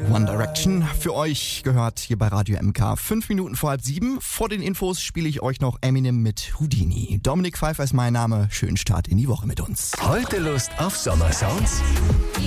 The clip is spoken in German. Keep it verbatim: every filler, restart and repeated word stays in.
One Direction für euch gehört hier bei Radio M K. Fünf Minuten vor halb sieben. Vor den Infos spiele ich euch noch Eminem mit Houdini. Dominik Pfeiffer ist mein Name. Schönen Start in die Woche mit uns. Heute Lust auf Sommersounds?